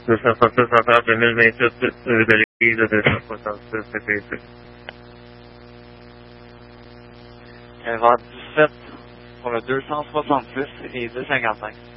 266 affaires 2028 rue de l'Église de 266 CPC. Vers 17 pour le 266 et 255.